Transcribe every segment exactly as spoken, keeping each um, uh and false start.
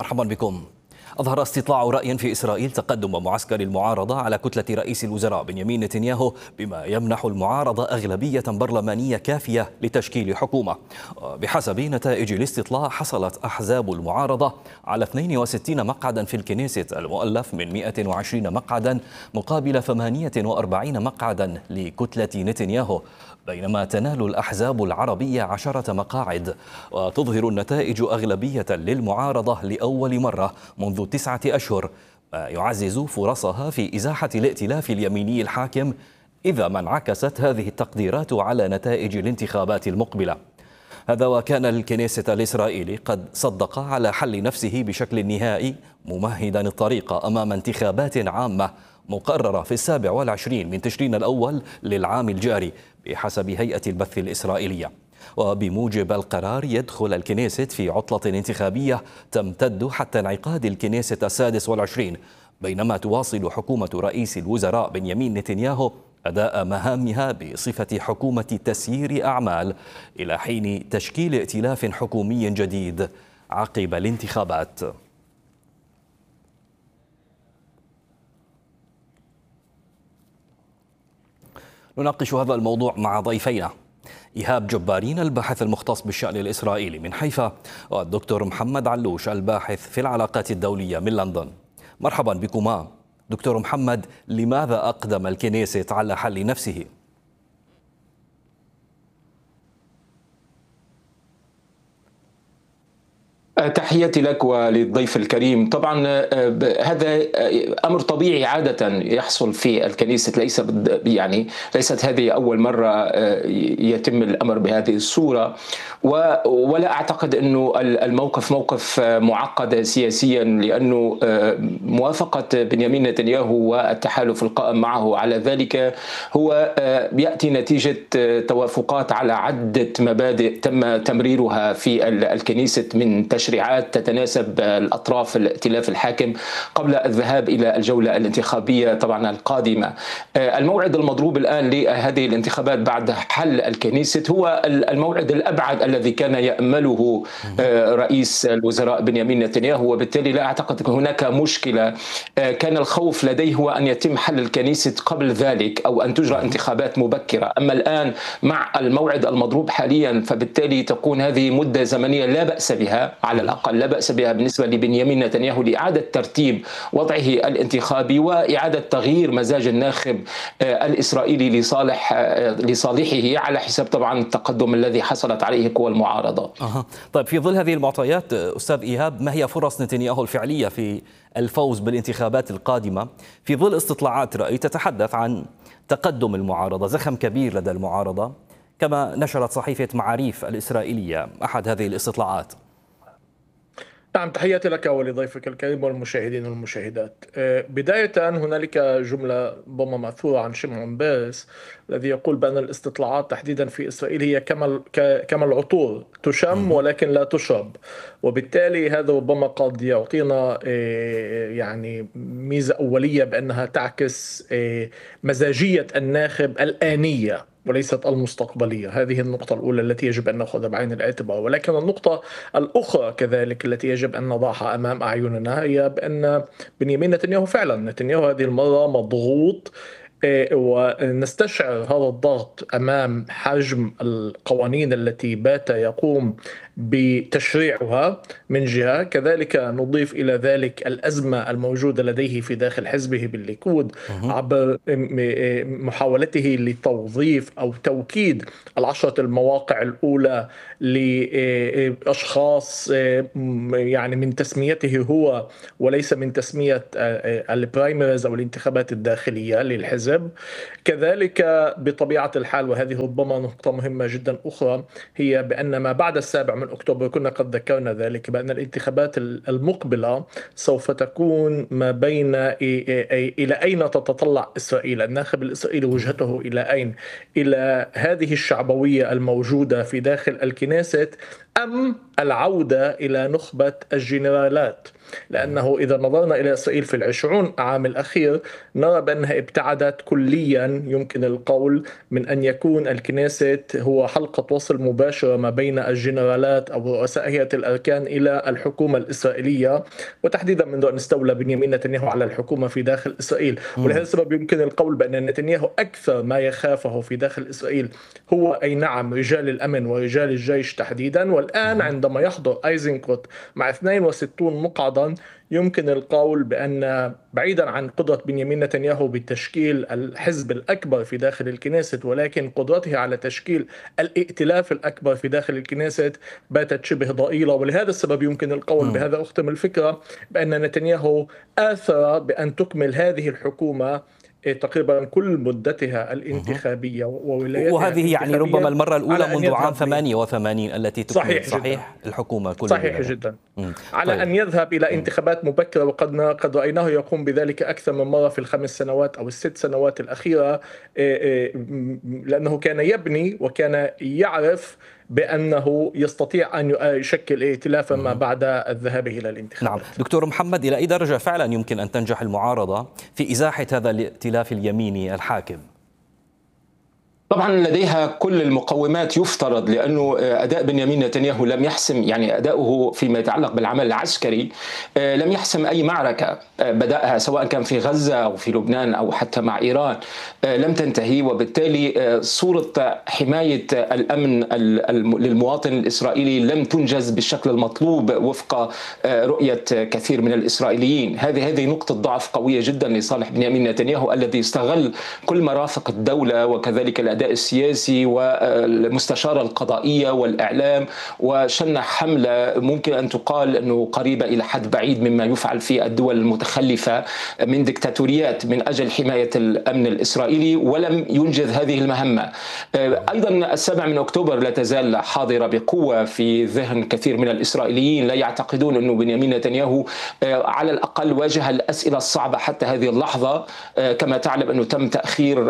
مرحبا بكم. أظهر استطلاع رأي في إسرائيل تقدم معسكر المعارضة على كتلة رئيس الوزراء بنيامين نتنياهو، بما يمنح المعارضة أغلبية برلمانية كافية لتشكيل حكومة. بحسب نتائج الاستطلاع، حصلت أحزاب المعارضة على اثنين وستين مقعدا في الكنيست المؤلف من مئة وعشرين مقعدا مقابل ثمانية وأربعين مقعدا لكتلة نتنياهو، بينما تنال الأحزاب العربية عشرة مقاعد. وتظهر النتائج أغلبية للمعارضة لأول مرة منذ تسعة أشهر، ما يعزز فرصها في إزاحة الائتلاف اليميني الحاكم، إذا ما انعكست هذه التقديرات على نتائج الانتخابات المقبلة. هذا وكان الكنيست الإسرائيلي قد صدق على حل نفسه بشكل نهائي، ممهدا الطريق أمام انتخابات عامة مقررة في السابع والعشرين من تشرين الأول للعام الجاري بحسب هيئة البث الإسرائيلية. وبموجب القرار يدخل الكنيست في عطلة انتخابية تمتد حتى انعقاد الكنيست السادس والعشرين، بينما تواصل حكومة رئيس الوزراء بنيامين نتنياهو أداء مهامها بصفة حكومة تسيير أعمال إلى حين تشكيل ائتلاف حكومي جديد عقب الانتخابات. نناقش هذا الموضوع مع ضيفينا: إيهاب جبارين الباحث المختص بالشأن الإسرائيلي من حيفا، والدكتور محمد علوش الباحث في العلاقات الدولية من لندن. مرحبا بكما. دكتور محمد، لماذا أقدم الكنيست على حل نفسه؟ تحياتي لك وللضيف الكريم. طبعا هذا امر طبيعي عاده يحصل في الكنيسه، ليس يعني ليست هذه اول مره يتم الامر بهذه الصوره، ولا اعتقد انه الموقف موقف معقد سياسيا، لانه موافقه بنيامين نتنياهو والتحالف القائم معه على ذلك هو ياتي نتيجه توافقات على عده مبادئ تم تمريرها في الكنيسه من تشريعات تتناسب الأطراف الائتلاف الحاكم قبل الذهاب إلى الجولة الانتخابية طبعا القادمة. الموعد المضروب الآن لهذه الانتخابات بعد حل الكنيست هو الموعد الأبعد الذي كان يأمله رئيس الوزراء بنيامين نتنياهو، وبالتالي لا أعتقد هناك مشكلة. كان الخوف لديه هو أن يتم حل الكنيست قبل ذلك أو أن تجرى انتخابات مبكرة. أما الآن مع الموعد المضروب حاليا فبالتالي تكون هذه مدة زمنية لا بأس بها، على الأقل لا بأس بها بالنسبة لبنيامين نتنياهو لإعادة ترتيب وضعه الانتخابي وإعادة تغيير مزاج الناخب الإسرائيلي لصالح لصالحه، على حساب طبعا التقدم الذي حصلت عليه قوى المعارضة. أه. طيب، في ظل هذه المعطيات أستاذ إيهاب، ما هي فرص نتنياهو الفعلية في الفوز بالانتخابات القادمة في ظل استطلاعات رأي تتحدث عن تقدم المعارضة، زخم كبير لدى المعارضة، كما نشرت صحيفة معاريف الإسرائيلية أحد هذه الاستطلاعات؟ نعم، تحياتي لك ولضيفك الكريم والمشاهدين والمشاهدات. بداية هنالك جملة ربما مأثورة عن شمعون بيرس الذي يقول بأن الاستطلاعات تحديدا في إسرائيل هي كما العطور، تشم ولكن لا تشرب، وبالتالي هذا ربما قد يعطينا يعني ميزة أولية بأنها تعكس مزاجية الناخب الآنية وليست المستقبلية. هذه النقطة الأولى التي يجب أن نأخذها بعين الاعتبار. ولكن النقطة الأخرى كذلك التي يجب أن نضعها أمام أعيننا هي بأن بنيامين نتنياهو فعلا نتنياهو هذه المرة مضغوط، ونستشعر هذا الضغط أمام حجم القوانين التي بات يقوم بتشريعها من جهة، كذلك نضيف إلى ذلك الأزمة الموجودة لديه في داخل حزبه بالليكود عبر محاولته لتوظيف أو توكيد العشرة المواقع الأولى لأشخاص يعني من تسميته هو وليس من تسمية البرايمريز أو الانتخابات الداخلية للحزب. كذلك بطبيعة الحال، وهذه ربما نقطة مهمة جدا أخرى، هي بأن ما بعد السابع من أكتوبر كنا قد ذكرنا ذلك، بأن الانتخابات المقبلة سوف تكون ما بين إلى أين تتطلع إسرائيل، الناخب الإسرائيلي وجهته إلى أين، إلى هذه الشعبوية الموجودة في داخل الكنيست أم العودة إلى نخبة الجنرالات؟ لأنه إذا نظرنا إلى إسرائيل في العشرون عام الأخير نرى بأنها ابتعدت كليا يمكن القول من أن يكون الكنيست هو حلقة وصل مباشرة ما بين الجنرالات أو رؤساء هيئة الأركان إلى الحكومة الإسرائيلية، وتحديدا منذ أن استولى بنيامين نتنياهو على الحكومة في داخل إسرائيل. ولهذا السبب يمكن القول بأن نتنياهو أكثر ما يخافه في داخل إسرائيل هو أي نعم رجال الأمن ورجال الجيش تحديدا. والآن عندما يحضر أيزنكوت مع اثنين وستين مقعدا يمكن القول بأن بعيدا عن قدرة بنيامين نتنياهو بتشكيل الحزب الأكبر في داخل الكنيست، ولكن قدرته على تشكيل الائتلاف الأكبر في داخل الكنيست باتت شبه ضئيلة. ولهذا السبب يمكن القول م. بهذا أختم الفكرة بأن نتنياهو آثر بأن تكمل هذه الحكومة تقريبا كل مدتها الانتخابية وولاياتها، وهذه يعني ربما المرة الأولى منذ عام ثمانية وثمانين التي تكمل صحيح, صحيح الحكومة كلها. صحيح جدا. مم. على طيب. أن يذهب إلى انتخابات مبكرة، وقد قد رأيناه يقوم بذلك أكثر من مرة في الخمس سنوات أو الست سنوات الأخيرة، لأنه كان يبني وكان يعرف بأنه يستطيع أن يشكل ائتلافا ما بعد الذهاب إلى الانتخابات. نعم دكتور محمد، إلى أي درجة فعلا يمكن أن تنجح المعارضة في إزاحة هذا الائتلاف اليميني الحاكم؟ طبعا لديها كل المقومات يفترض، لأنه أداء بنيامين نتنياهو لم يحسم، يعني أداؤه فيما يتعلق بالعمل العسكري لم يحسم أي معركة بدأها سواء كان في غزة أو في لبنان أو حتى مع إيران لم تنتهي، وبالتالي صورة حماية الأمن للمواطن الإسرائيلي لم تنجز بالشكل المطلوب وفق رؤية كثير من الإسرائيليين. هذه هذه نقطة ضعف قوية جدا لصالح بنيامين نتنياهو الذي استغل كل مرافق الدولة وكذلك الأداء السياسي والمستشارة القضائية والإعلام، وشن حملة ممكن أن تقال أنه قريبة إلى حد بعيد مما يفعل في الدول المتخلفة من ديكتاتوريات من أجل حماية الأمن الإسرائيلي، ولم ينجز هذه المهمة. أيضا السابع من أكتوبر لا تزال حاضرة بقوة في ذهن كثير من الإسرائيليين، لا يعتقدون أنه بنيامين نتنياهو على الأقل واجه الأسئلة الصعبة حتى هذه اللحظة. كما تعلم أنه تم تأخير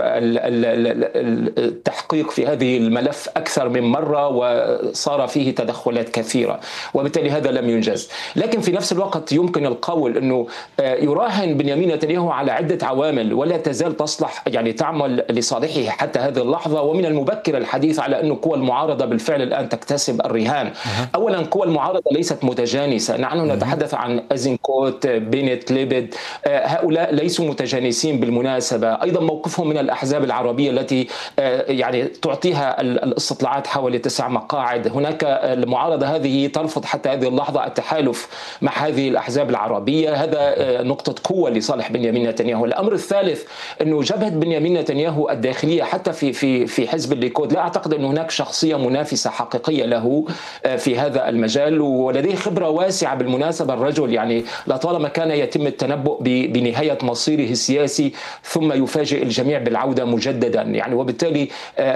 التحقيق في هذه الملف أكثر من مرة وصار فيه تدخلات كثيرة، وبالتالي هذا لم ينجز. لكن في نفس الوقت يمكن القول أنه يراهن بنيامين نتنياهو على عدة عوامل ولا تزال تصلح يعني تعمل لصالحه حتى هذه اللحظة. ومن المبكر الحديث على أن قوى المعارضة بالفعل الآن تكتسب الرهان. أولا قوى المعارضة ليست متجانسة، نحن نتحدث عن أيزنكوت، بينت، ليبد، هؤلاء ليسوا متجانسين بالمناسبة. أيضا موقفهم من الأحزاب العربية التي يعني تعطيها الاستطلاعات حوالي تسع مقاعد. هناك المعارضة هذه ترفض حتى هذه اللحظة التحالف مع هذه الأحزاب العربية. هذا نقطة قوة لصالح بنيامين نتنياهو. الأمر الثالث أنه جبهة بنيامين نتنياهو الداخلية حتى في في في حزب الليكود لا أعتقد أن هناك شخصية منافسة حقيقية له في هذا المجال، ولديه خبرة واسعة بالمناسبة. الرجل يعني لطالما كان يتم التنبؤ بنهاية مصيره السياسي ثم يفاجئ الجميع بالعودة مجددا، يعني وبالتالي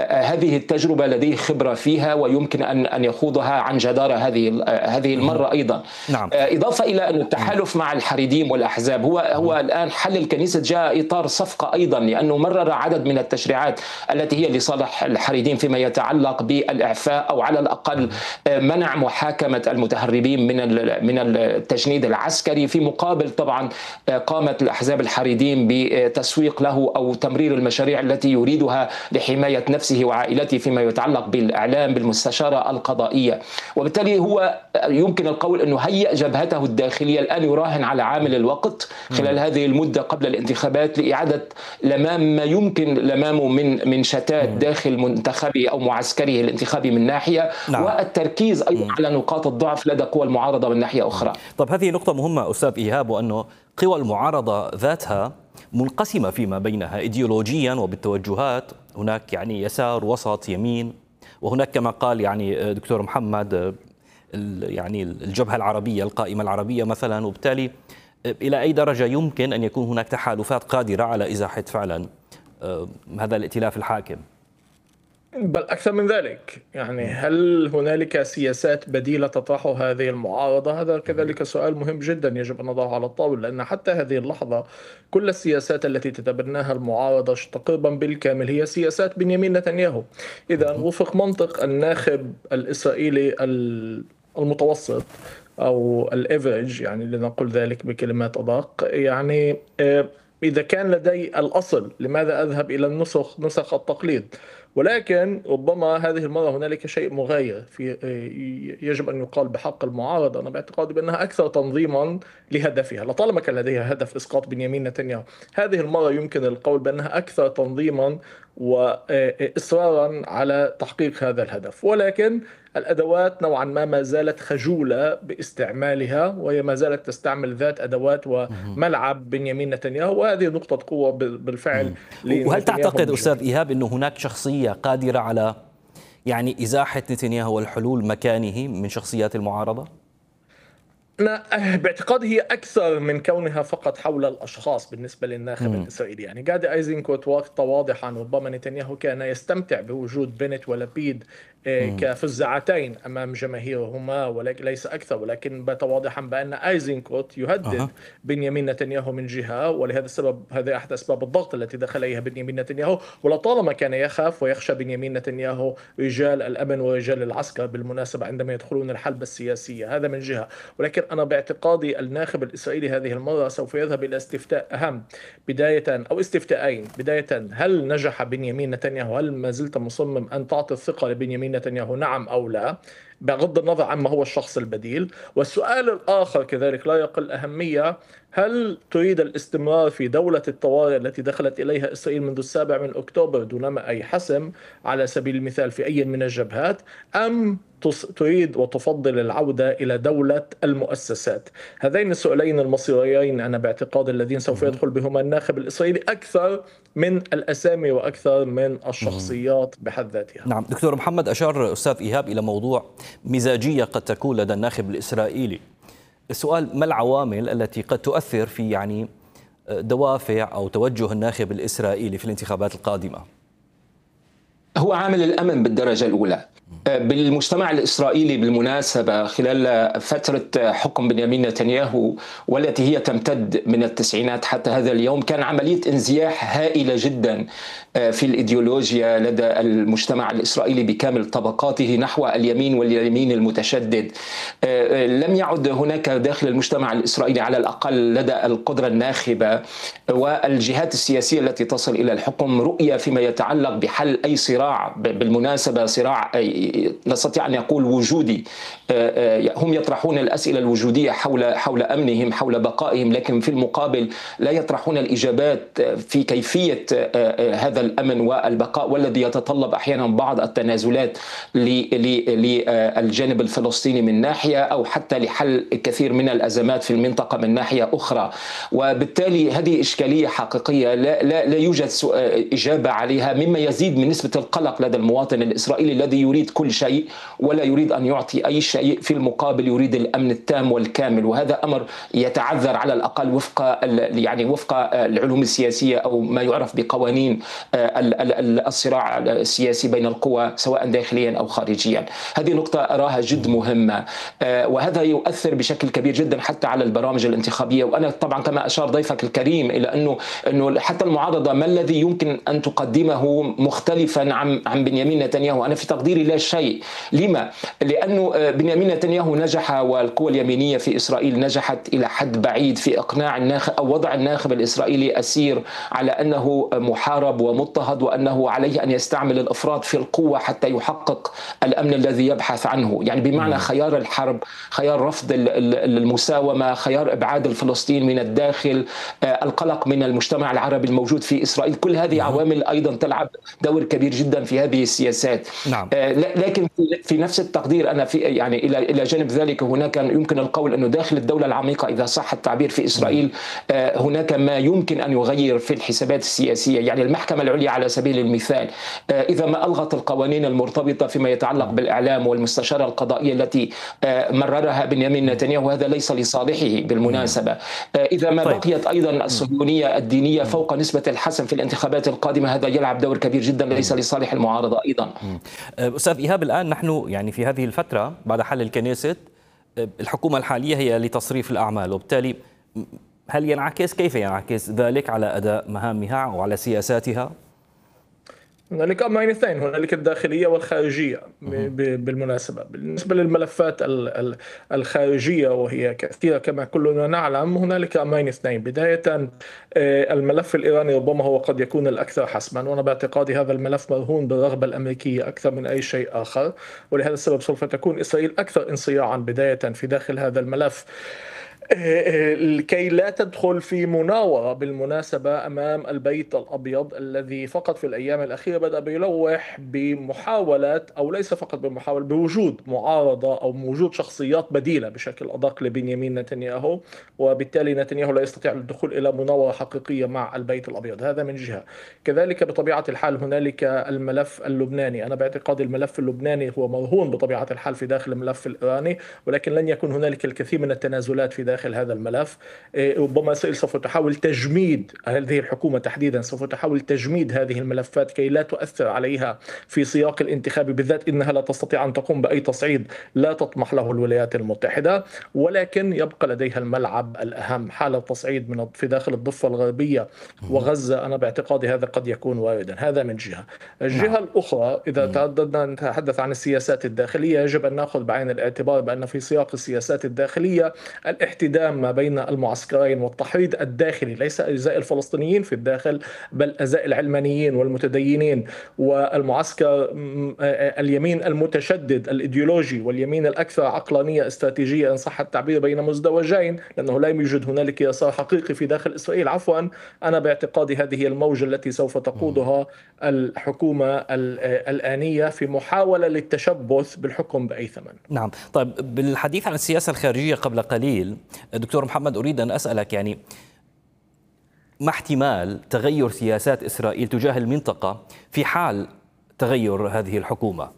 هذه التجربة لديه خبرة فيها ويمكن أن أن يخوضها عن جدارة هذه هذه المرة أيضا. نعم. إضافة إلى أن التحالف مع الحريديم والأحزاب هو هو الآن حل الكنيسة جاء إطار صفقة أيضا، لأنه مرر عدد من التشريعات التي هي لصالح الحريديم فيما يتعلق بالإعفاء أو على الأقل منع محاكمة المتهربين من من التجنيد العسكري، في مقابل طبعا قامت الأحزاب الحريديم بتسويق له أو تمرير المشاريع التي يريدها لحماية نفسه وعائلته فيما يتعلق بالإعلام بالمستشارة القضائية. وبالتالي هو يمكن القول أنه هيئ جبهته الداخلية الآن يراهن على عامل الوقت خلال هذه المدة قبل الانتخابات لإعادة لمام ما يمكن لمامه من من شتات داخل منتخبه أو معسكره الانتخابي من ناحية، نعم. والتركيز أيضا على نقاط الضعف لدى قوى المعارضة من ناحية أخرى. طب هذه نقطة مهمة أستاذ إيهاب، وأنه قوى المعارضة ذاتها منقسمة فيما بينها إيديولوجيا وبالتوجهات، هناك يعني يسار وسط يمين، وهناك كما قال يعني دكتور محمد يعني الجبهة العربية القائمة العربية مثلا. وبالتالي إلى أي درجة يمكن أن يكون هناك تحالفات قادرة على إزاحة فعلا هذا الائتلاف الحاكم؟ بل أكثر من ذلك، يعني هل هنالك سياسات بديلة تطرحها هذه المعارضة؟ هذا كذلك سؤال مهم جدا يجب أن نضعه على الطاولة، لأن حتى هذه اللحظة كل السياسات التي تتبناها المعارضة تقريبا بالكامل هي سياسات بنيامين نتنياهو. إذا وفق منطق الناخب الإسرائيلي المتوسط أو الافريج، يعني لنقول ذلك بكلمات أدق، يعني إذا كان لدي الأصل لماذا أذهب إلى النسخ نسخ التقليد؟ ولكن ربما هذه المرة هنالك شيء مغاير في يجب أن يقال بحق المعارضة. أنا باعتقادي بأنها أكثر تنظيما لهدفها، لطالما كان لديها هدف إسقاط بنيامين نتنياهو، هذه المرة يمكن القول بأنها أكثر تنظيما وإصرارا على تحقيق هذا الهدف. ولكن الأدوات نوعا ما ما زالت خجولة باستعمالها، وهي ما زالت تستعمل ذات أدوات وملعب بنيامين نتنياهو، وهذه نقطة قوة بالفعل. وهل تعتقد أستاذ إيهاب أنه هناك شخصية قادرة على يعني إزاحة نتنياهو والحلول مكانه من شخصيات المعارضة؟ أنا باعتقادي هي أكثر من كونها فقط حول الأشخاص بالنسبة للناخب الإسرائيلي. يعني غادي أيزنكوت وقت واضحا ربما نتنياهو كان يستمتع بوجود بنت ولبيد كفزعتين أمام جماهيرهما وليس أكثر، ولكن بات واضحا بأن أيزنكوت يهدد أه. بنيامين نتنياهو من جهة، ولهذا السبب هذا أحد أسباب الضغط التي دخل إليها بنيامين نتنياهو. ولطالما كان يخاف ويخشى بنيامين نتنياهو رجال الأمن ورجال العسكر بالمناسبة عندما يدخلون الحلبة السياسية، هذا من جهة. ولكن أنا باعتقادي الناخب الإسرائيلي هذه المرة سوف يذهب إلى استفتاء أهم، بداية أو استفتاءين. بداية، هل نجح بنيامين نتنياهو؟ هل ما زلت مصمم أن تعطي الثقة لبنيامين نتنياهو نعم أو لا، بغض النظر عما هو الشخص البديل؟ والسؤال الآخر كذلك لا يقل أهمية، هل تريد الاستمرار في دولة الطوارئ التي دخلت إليها إسرائيل منذ السابع من أكتوبر دونما أي حسم على سبيل المثال في أي من الجبهات، أم تريد وتفضل العودة إلى دولة المؤسسات؟ هذين السؤالين المصيريين أنا باعتقاد الذين سوف يدخل بهما الناخب الإسرائيلي أكثر من الأسامي وأكثر من الشخصيات بحد ذاتها. نعم دكتور محمد، أشار أستاذ إيهاب إلى موضوع مزاجية قد تكون لدى الناخب الإسرائيلي. السؤال، ما العوامل التي قد تؤثر في يعني دوافع أو توجه الناخب الإسرائيلي في الانتخابات القادمة؟ هو عامل الأمن بالدرجة الأولى. بالمجتمع الإسرائيلي بالمناسبة خلال فترة حكم بنيامين نتنياهو والتي هي تمتد من التسعينات حتى هذا اليوم، كان عملية انزياح هائلة جدا في الإيديولوجيا لدى المجتمع الإسرائيلي بكامل طبقاته نحو اليمين واليمين المتشدد. لم يعد هناك داخل المجتمع الإسرائيلي على الأقل لدى القدرة الناخبة والجهات السياسية التي تصل إلى الحكم رؤية فيما يتعلق بحل أي صراع، بالمناسبة صراع لا استطيع أن يقول وجودي. هم يطرحون الأسئلة الوجودية حول حول أمنهم، حول بقائهم، لكن في المقابل لا يطرحون الإجابات في كيفية هذا الأمن والبقاء، والذي يتطلب أحيانا بعض التنازلات للجانب الفلسطيني من ناحية، أو حتى لحل كثير من الأزمات في المنطقة من ناحية أخرى. وبالتالي هذه إشكالية حقيقية لا, لا, لا يوجد إجابة عليها، مما يزيد من نسبة القلق لدى المواطن الإسرائيلي الذي يريد كل شيء ولا يريد أن يعطي أي شيء، في المقابل يريد الأمن التام والكامل. وهذا أمر يتعذر على الأقل وفق يعني وفق العلوم السياسية أو ما يعرف بقوانين الصراع السياسي بين القوى سواء داخليا أو خارجيا. هذه نقطة أراها جد مهمة، وهذا يؤثر بشكل كبير جدا حتى على البرامج الانتخابية. وأنا طبعا كما أشار ضيفك الكريم إلى أنه أنه حتى المعارضة ما الذي يمكن أن تقدمه مختلفا عن عن بنيامين نتنياهو؟ أنا في تقديري لا شيء. لما؟ لأنه بنيامين نتنياهو نجح والقوى اليمينية في إسرائيل نجحت إلى حد بعيد في إقناع الناخب أو وضع الناخب الإسرائيلي أسير على أنه محارب ومضطهد، وأنه عليه أن يستعمل الإفراط في القوة حتى يحقق الأمن الذي يبحث عنه. يعني بمعنى خيار الحرب، خيار رفض المساومة، خيار إبعاد الفلسطين من الداخل، القلق من المجتمع العربي الموجود في إسرائيل. كل هذه عوامل أيضا تلعب دور كبير جدا في هذه السياسات. نعم. لكن في نفس التقدير أنا في يعني إلى إلى جانب ذلك هناك يمكن القول أنه داخل الدولة العميقة إذا صح التعبير في إسرائيل هناك ما يمكن أن يغير في الحسابات السياسية. يعني المحكمة العليا على سبيل المثال إذا ما ألغت القوانين المرتبطة فيما يتعلق بالإعلام والمستشارة القضائية التي مررها بنيامين نتنياهو، هذا ليس لصالحه بالمناسبة. إذا ما بقيت أيضا الصهيونية الدينية فوق نسبة الحسم في الانتخابات القادمة، هذا يلعب دور كبير جدا ليس لصالح المعارضة أيضا. أستاذ إيهاب، الآن نحن يعني في هذه الفترة بعد حل الكنيست الحكومة الحالية هي لتصريف الأعمال، وبالتالي هل ينعكس كيف ينعكس ذلك على أداء مهامها وعلى سياساتها؟ هنالك أمرين اثنين، هنالك الداخلية والخارجية بالمناسبة. بالنسبة للملفات الخارجية وهي كثيرة كما كلنا نعلم، هنالك أمرين اثنين. بداية الملف الإيراني ربما هو قد يكون الأكثر حسما، وأنا باعتقادي هذا الملف مرهون بالرغبة الأمريكية أكثر من أي شيء آخر، ولهذا السبب سوف تكون إسرائيل أكثر انصياعا بداية في داخل هذا الملف لكي لا تدخل في مناورة بالمناسبة أمام البيت الأبيض الذي فقط في الأيام الأخيرة بدأ بيلوح بمحاولة، أو ليس فقط بمحاولة، بوجود معارضة أو وجود شخصيات بديلة بشكل أدق لبنيامين نتنياهو، وبالتالي نتنياهو لا يستطيع الدخول إلى مناورة حقيقية مع البيت الأبيض. هذا من جهة. كذلك بطبيعة الحال هنالك الملف اللبناني. أنا باعتقادي الملف اللبناني هو مرهون بطبيعة الحال في داخل الملف الإيراني، ولكن لن يكون هنالك الكثير من التنازلات في داخل هذا الملف. ربما إسرائيل سوف تحاول تجميد، هذه الحكومة تحديدا سوف تحاول تجميد هذه الملفات كي لا تؤثر عليها في سياق الانتخابي، بالذات إنها لا تستطيع أن تقوم بأي تصعيد لا تطمح له الولايات المتحدة. ولكن يبقى لديها الملعب الأهم، حالة تصعيد من في داخل الضفة الغربية وغزة. أنا باعتقادي هذا قد يكون واردا. هذا من جهة. الجهة الأخرى إذا تعددنا نتحدث عن السياسات الداخلية، يجب أن نأخذ بعين الاعتبار بأن في سياق السياسات الداخلية الاحتدام ما بين المعسكرين والتحريض الداخلي، ليس أجزاء الفلسطينيين في الداخل بل أجزاء العلمانيين والمتدينين والمعسكر اليمين المتشدد الإيديولوجي واليمين الأكثر عقلانية استراتيجية إن صح التعبير بين مزدوجين، لأنه لا يوجد هنالك يسار حقيقي في داخل إسرائيل. عفوا، أنا باعتقادي هذه هي الموجة التي سوف تقودها الحكومة الآنية في محاولة للتشبث بالحكم بأي ثمن. نعم. طيب، بالحديث عن السياسة الخارجية قبل قليل دكتور محمد، أريد أن أسألك يعني ما احتمال تغير سياسات إسرائيل تجاه المنطقة في حال تغير هذه الحكومة؟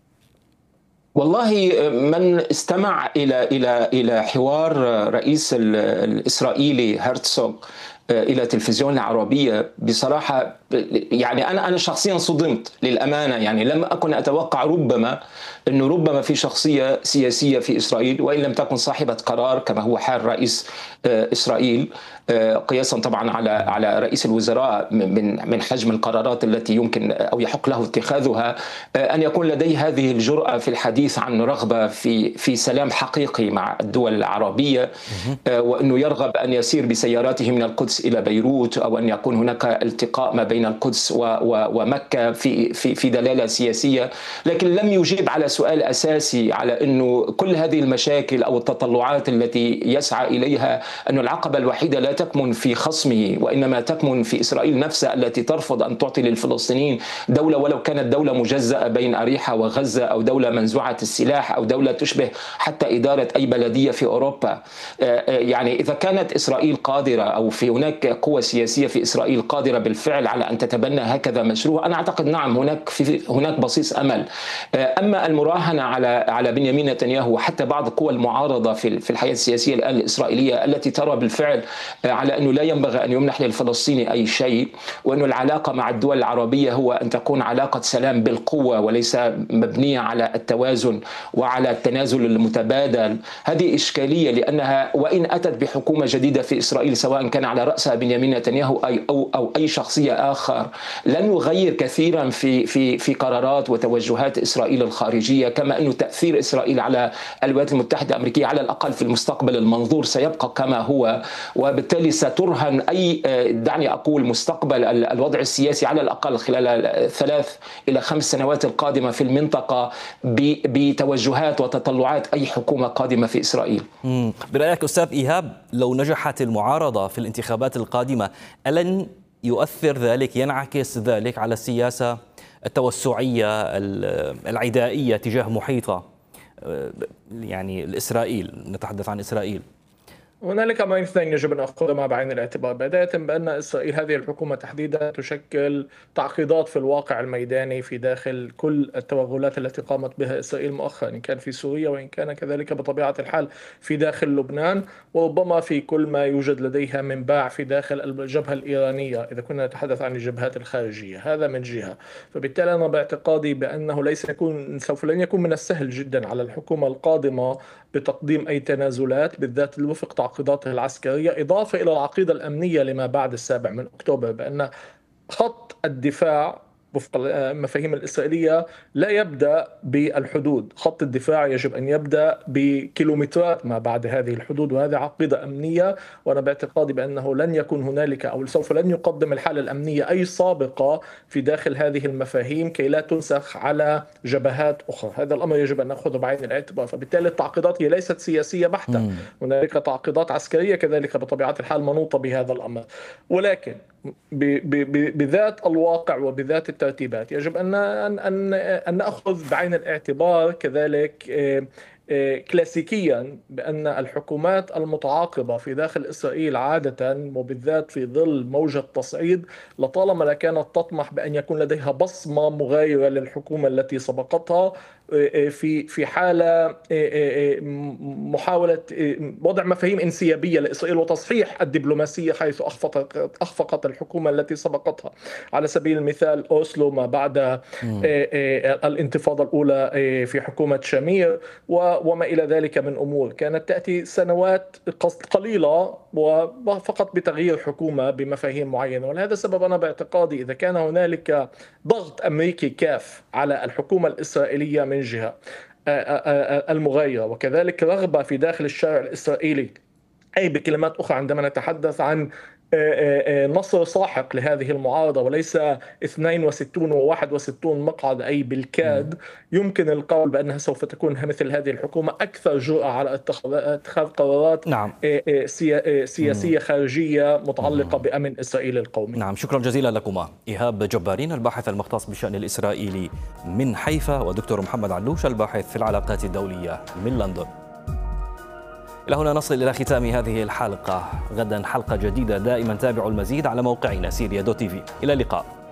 والله من استمع إلى إلى إلى حوار رئيس الإسرائيلي هرتسوغ إلى تلفزيون العربية، بصراحة يعني أنا أنا شخصيا صدمت للأمانة. يعني لم أكن أتوقع ربما أنه ربما في شخصية سياسية في إسرائيل، وإن لم تكن صاحبة قرار كما هو حال رئيس إسرائيل، قياسا طبعا على على رئيس الوزراء من من حجم القرارات التي يمكن أو يحق له اتخاذها، أن يكون لديه هذه الجرأة في الحديث عن رغبة في في سلام حقيقي مع الدول العربية، وأنه يرغب أن يسير بسياراته من القدس إلى بيروت، أو أن يكون هناك التقاء ما بين القدس ومكة في في في دلالة سياسية. لكن لم يجيب على سؤال أساسي، على أنه كل هذه المشاكل أو التطلعات التي يسعى إليها، أن العقبة الوحيدة لا تكمن في خصمه، وإنما تكمن في إسرائيل نفسها التي ترفض أن تعطي للفلسطينيين دولة، ولو كانت دولة مجزأة بين أريحة وغزة، أو دولة منزوعة السلاح، أو دولة تشبه حتى إدارة أي بلدية في أوروبا. يعني إذا كانت إسرائيل قادرة، أو في هناك قوة سياسية في إسرائيل قادرة بالفعل على أن تتبنى هكذا مشروع، أنا أعتقد نعم هناك في هناك بصيص أمل. أما المراهنة على على بنيامين نتنياهو وحتى بعض قوى المعارضة في في الحياة السياسية الآن الإسرائيلية، التي ترى بالفعل على أنه لا ينبغي أن يمنح للفلسطيني أي شيء، وأن العلاقة مع الدول العربية هو أن تكون علاقة سلام بالقوة وليس مبنية على التوازن وعلى التنازل المتبادل. هذه إشكالية، لأنها وإن أتت بحكومة جديدة في إسرائيل، سواء كان على رأسها بنيامين نتنياهو أي أو أو أي شخصية آخر، لن يغير كثيرا في في في قرارات وتوجهات إسرائيل الخارجية، كما أنه تأثير إسرائيل على الولايات المتحدة الأمريكية على الأقل في المستقبل المنظور سيبقى كما هو، وبالتالي سترهن أي دعني أقول مستقبل الوضع السياسي على الأقل خلال ثلاث إلى خمس سنوات القادمة في المنطقة بتوجهات وتطلعات أي حكومة قادمة في إسرائيل. برأيك أستاذ إيهاب، لو نجحت المعارضة في الانتخابات القادمة، ألن يؤثر ذلك، ينعكس ذلك على السياسة التوسعية العدائية تجاه محيطها يعني الإسرائيل، نتحدث عن إسرائيل؟ هنالك أمرين اثنين يجب أن نأخذهما بعين الاعتبار. بداية بأن إسرائيل هذه الحكومة تحديدا تشكل تعقيدات في الواقع الميداني في داخل كل التوغلات التي قامت بها إسرائيل مؤخرا، إن كان في سوريا وإن كان كذلك بطبيعة الحال في داخل لبنان، وربما في كل ما يوجد لديها من باع في داخل الجبهة الإيرانية إذا كنا نتحدث عن الجبهات الخارجية. هذا من جهة. فبالتالي أنا باعتقادي بأنه ليس يكون سوف لن يكون من السهل جدا على الحكومة القادمة بتقديم أي تنازلات، بالذات وفق تعقيداتها العسكرية، إضافة إلى العقيدة الأمنية لما بعد السابع من أكتوبر، بأن خط الدفاع وفق المفاهيم الإسرائيلية لا يبدأ بالحدود. خط الدفاع يجب أن يبدأ بكيلومترات ما بعد هذه الحدود، وهذه عقيدة أمنية. وأنا باعتقادي بأنه لن يكون هنالك أو سوف لن يقدم الحالة الأمنية أي سابقة في داخل هذه المفاهيم كي لا تنسخ على جبهات أخرى. هذا الأمر يجب أن نأخذه بعين الاعتبار. فبالتالي التعقيدات هي ليست سياسية بحتة، هنالك تعقيدات عسكرية كذلك بطبيعة الحال منوطة بهذا الأمر، ولكن بذات الواقع وبذات الترتيبات يجب أن أن أن نأخذ بعين الاعتبار كذلك كلاسيكيا بأن الحكومات المتعاقبة في داخل إسرائيل عادة وبالذات في ظل موجة تصعيد لطالما لا كانت تطمح بأن يكون لديها بصمة مغايرة للحكومة التي سبقتها في في حالة محاولة وضع مفاهيم انسيابية لإسرائيل وتصحيح الدبلوماسية حيث أخفقت أخفقت الحكومة التي سبقتها. على سبيل المثال أوسلو ما بعد الانتفاضة الأولى في حكومة شامير وما إلى ذلك من أمور كانت تأتي سنوات قليلة وفقط بتغيير حكومة بمفاهيم معينة. ولهذا السبب أنا باعتقادي إذا كان هنالك ضغط أمريكي كاف على الحكومة الإسرائيلية من جهة المغايرة وكذلك رغبة في داخل الشارع الإسرائيلي، أي بكلمات أخرى عندما نتحدث عن نصر ساحق لهذه المعارضة وليس اثنين وستين وواحد وستين مقعد أي بالكاد، يمكن القول بأنها سوف تكون مثل هذه الحكومة أكثر جرأة على اتخاذ قرارات نعم. سياسية خارجية متعلقة بأمن إسرائيل القومي. نعم، شكرا جزيلا لكما. إيهاب جبارين الباحث المختص بالشأن الإسرائيلي من حيفا، ودكتور محمد علوش الباحث في العلاقات الدولية من لندن. إلى هنا نصل إلى ختام هذه الحلقة. غدا حلقة جديدة. دائما تابعوا المزيد على موقعنا سيريا دوت تي في. إلى اللقاء.